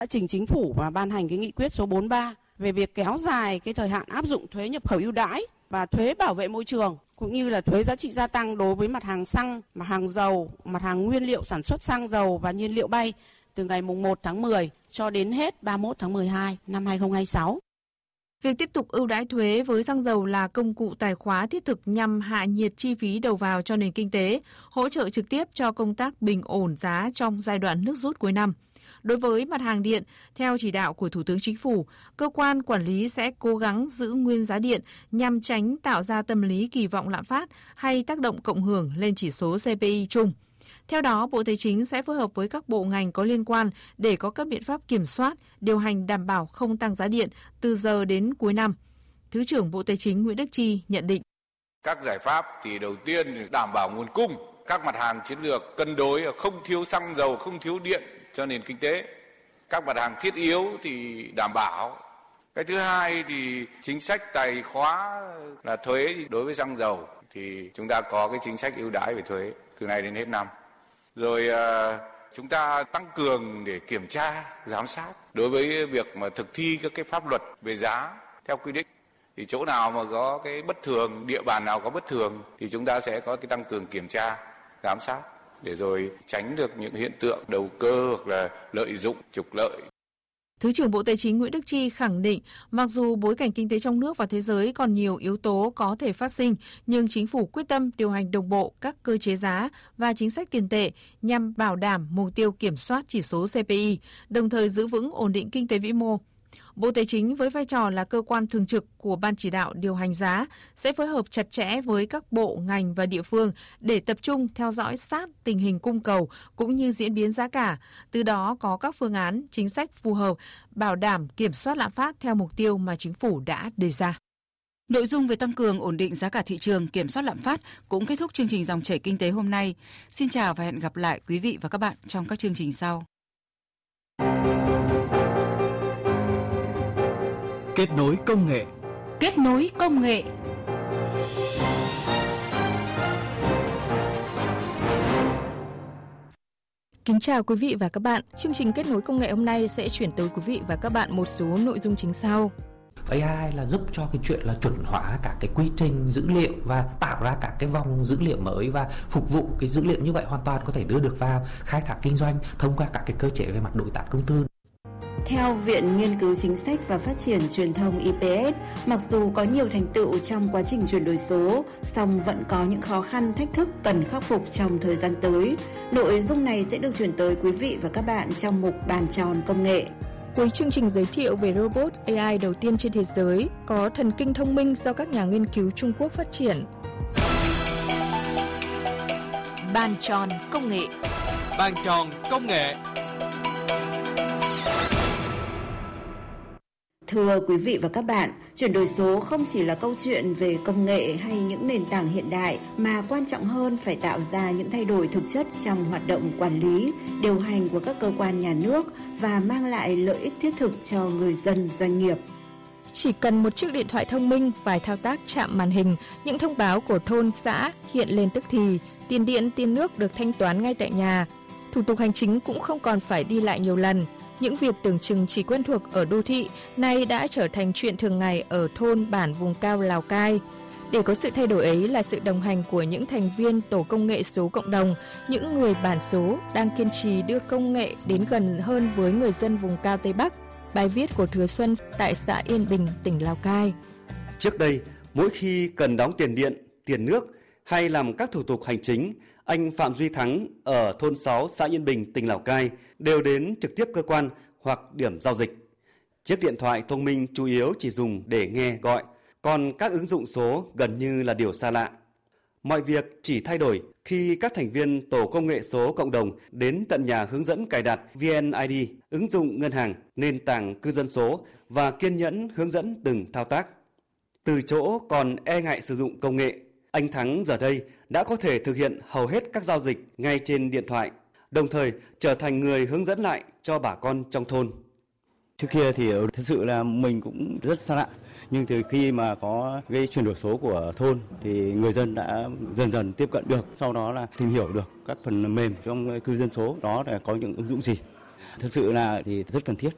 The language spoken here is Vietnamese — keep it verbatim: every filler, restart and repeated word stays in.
đã trình chính phủ và ban hành cái nghị quyết số bốn mươi ba về việc kéo dài cái thời hạn áp dụng thuế nhập khẩu ưu đãi và thuế bảo vệ môi trường cũng như là thuế giá trị gia tăng đối với mặt hàng xăng, mặt hàng dầu, mặt hàng nguyên liệu sản xuất xăng dầu và nhiên liệu bay từ ngày mùng một tháng mười cho đến hết ba mươi mốt tháng mười hai năm hai nghìn không trăm hai mươi sáu. Việc tiếp tục ưu đãi thuế với xăng dầu là công cụ tài khóa thiết thực nhằm hạ nhiệt chi phí đầu vào cho nền kinh tế, hỗ trợ trực tiếp cho công tác bình ổn giá trong giai đoạn nước rút cuối năm. Đối với mặt hàng điện, theo chỉ đạo của Thủ tướng Chính phủ, cơ quan quản lý sẽ cố gắng giữ nguyên giá điện nhằm tránh tạo ra tâm lý kỳ vọng lạm phát hay tác động cộng hưởng lên chỉ số xê pê i chung. Theo đó, Bộ Tài chính sẽ phối hợp với các bộ ngành có liên quan để có các biện pháp kiểm soát, điều hành đảm bảo không tăng giá điện từ giờ đến cuối năm. Thứ trưởng Bộ Tài chính Nguyễn Đức Chi nhận định. Các giải pháp thì đầu tiên đảm bảo nguồn cung, các mặt hàng chiến lược cân đối, không thiếu xăng dầu, không thiếu điện cho nền kinh tế. Các mặt hàng thiết yếu thì đảm bảo. Cái thứ hai thì chính sách tài khóa là thuế đối với xăng dầu thì chúng ta có cái chính sách ưu đãi về thuế từ nay đến hết năm. Rồi chúng ta tăng cường để kiểm tra, giám sát đối với việc mà thực thi các cái pháp luật về giá theo quy định. Thì chỗ nào mà có cái bất thường, địa bàn nào có bất thường thì chúng ta sẽ có cái tăng cường kiểm tra, giám sát để rồi tránh được những hiện tượng đầu cơ hoặc là lợi dụng, trục lợi. Thứ trưởng Bộ Tài chính Nguyễn Đức Chi khẳng định, mặc dù bối cảnh kinh tế trong nước và thế giới còn nhiều yếu tố có thể phát sinh, nhưng chính phủ quyết tâm điều hành đồng bộ các cơ chế giá và chính sách tiền tệ nhằm bảo đảm mục tiêu kiểm soát chỉ số xê pê i, đồng thời giữ vững ổn định kinh tế vĩ mô. Bộ Tài chính với vai trò là cơ quan thường trực của Ban chỉ đạo điều hành giá sẽ phối hợp chặt chẽ với các bộ, ngành và địa phương để tập trung theo dõi sát tình hình cung cầu cũng như diễn biến giá cả, từ đó có các phương án, chính sách phù hợp, bảo đảm kiểm soát lạm phát theo mục tiêu mà chính phủ đã đề ra. Nội dung về tăng cường ổn định giá cả thị trường, kiểm soát lạm phát cũng kết thúc chương trình Dòng chảy kinh tế hôm nay. Xin chào và hẹn gặp lại quý vị và các bạn trong các chương trình sau. Kết nối công nghệ. Kết nối công nghệ. Kính chào quý vị và các bạn. Chương trình Kết nối công nghệ hôm nay sẽ chuyển tới quý vị và các bạn một số nội dung chính sau. a i là giúp cho cái chuyện là chuẩn hóa cả cái quy trình dữ liệu và tạo ra cả cái vòng dữ liệu mới và phục vụ cái dữ liệu như vậy hoàn toàn có thể đưa được vào khai thác kinh doanh thông qua các cái cơ chế về mặt đối tác công tư. Theo Viện Nghiên cứu Chính sách và Phát triển Truyền thông i pê ét, mặc dù có nhiều thành tựu trong quá trình chuyển đổi số, song vẫn có những khó khăn, thách thức cần khắc phục trong thời gian tới. Nội dung này sẽ được chuyển tới quý vị và các bạn trong mục Bàn tròn công nghệ. Cuối chương trình giới thiệu về robot a i đầu tiên trên thế giới có thần kinh thông minh do các nhà nghiên cứu Trung Quốc phát triển. Bàn tròn công nghệ. Bàn tròn công nghệ. Thưa quý vị và các bạn, chuyển đổi số không chỉ là câu chuyện về công nghệ hay những nền tảng hiện đại, mà quan trọng hơn phải tạo ra những thay đổi thực chất trong hoạt động quản lý, điều hành của các cơ quan nhà nước và mang lại lợi ích thiết thực cho người dân, doanh nghiệp. Chỉ cần một chiếc điện thoại thông minh, vài thao tác chạm màn hình, những thông báo của thôn, xã hiện lên tức thì, tiền điện, tiền nước được thanh toán ngay tại nhà. Thủ tục hành chính cũng không còn phải đi lại nhiều lần. Những việc tưởng chừng chỉ quen thuộc ở đô thị nay đã trở thành chuyện thường ngày ở thôn bản vùng cao Lào Cai. Để có sự thay đổi ấy là sự đồng hành của những thành viên tổ công nghệ số cộng đồng, những người bản số đang kiên trì đưa công nghệ đến gần hơn với người dân vùng cao Tây Bắc. Bài viết của Thừa Xuân tại xã Yên Bình, tỉnh Lào Cai. Trước đây, mỗi khi cần đóng tiền điện, tiền nước hay làm các thủ tục hành chính, anh Phạm Duy Thắng ở thôn sáu xã Yên Bình, tỉnh Lào Cai đều đến trực tiếp cơ quan hoặc điểm giao dịch. Chiếc điện thoại thông minh chủ yếu chỉ dùng để nghe gọi, còn các ứng dụng số gần như là điều xa lạ. Mọi việc chỉ thay đổi khi các thành viên tổ công nghệ số cộng đồng đến tận nhà hướng dẫn cài đặt vê en i đê, ứng dụng ngân hàng, nền tảng cư dân số và kiên nhẫn hướng dẫn từng thao tác. Từ chỗ còn e ngại sử dụng công nghệ, anh Thắng giờ đây đã có thể thực hiện hầu hết các giao dịch ngay trên điện thoại, đồng thời trở thành người hướng dẫn lại cho bà con trong thôn. Trước kia thì thật sự là mình cũng rất xa lạ, nhưng từ khi mà có cái chuyển đổi số của thôn thì người dân đã dần dần tiếp cận được, sau đó là tìm hiểu được các phần mềm trong cư dân số đó là có những ứng dụng gì. Thật sự là thì rất cần thiết